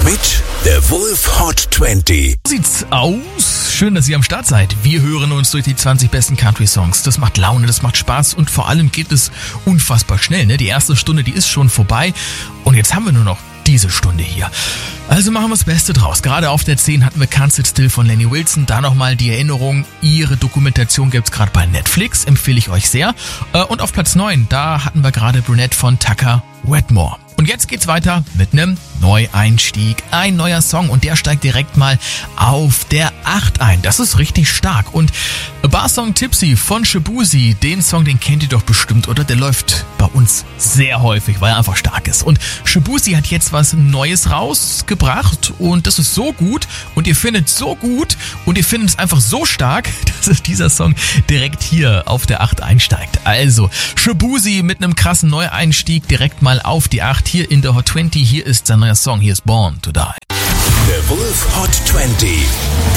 mit der Wolf Hot 20. So sieht's aus. Schön, dass ihr am Start seid. Wir hören uns durch die 20 besten Country-Songs. Das macht Laune, das macht Spaß und vor allem geht es unfassbar schnell. Ne? Die erste Stunde, die ist schon vorbei und jetzt haben wir nur noch diese Stunde hier. Also machen wir das Beste draus. Gerade auf der 10 hatten wir Can't Sit Still von Lenny Wilson. Da nochmal die Erinnerung, ihre Dokumentation gibt's gerade bei Netflix, empfehle ich euch sehr. Und auf Platz 9, da hatten wir gerade Brunette von Tucker Wetmore. Und jetzt geht's weiter mit einem Neueinstieg. Ein neuer Song und der steigt direkt mal auf der 8 ein. Das ist richtig stark. Und Barsong Tipsy von Shaboozey, den Song, den kennt ihr doch bestimmt, oder? Der läuft bei uns sehr häufig, weil er einfach stark ist. Und Shaboozey hat jetzt was Neues rausgebracht und das ist so gut und ihr findet es so gut und ihr findet es einfach so stark, dass dieser Song direkt hier auf der 8 einsteigt. Also Shaboozey mit einem krassen Neueinstieg direkt mal auf die 8 hier in der Hot 20. Hier ist sein neuer Song, hier ist Born to Die. Der Wolf Hot 20.